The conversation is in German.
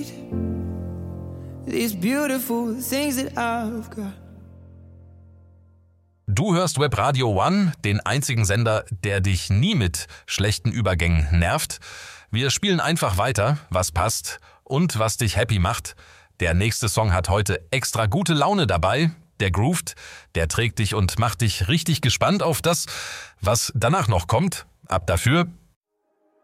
need these beautiful things that I've got. Du hörst Webradio One, den einzigen Sender, der dich nie mit schlechten Übergängen nervt. Wir spielen einfach weiter, was passt und was dich happy macht. Der nächste Song hat heute extra gute Laune dabei. Der groovt, der trägt dich und macht dich richtig gespannt auf das, was danach noch kommt. Ab dafür.